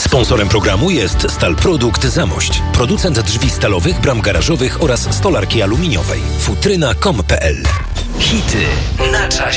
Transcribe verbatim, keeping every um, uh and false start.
Sponsorem programu jest Stal Produkt Zamość. Producent drzwi stalowych, bram garażowych oraz stolarki aluminiowej. futryna kropka com kropka pe el. Hity na czasie.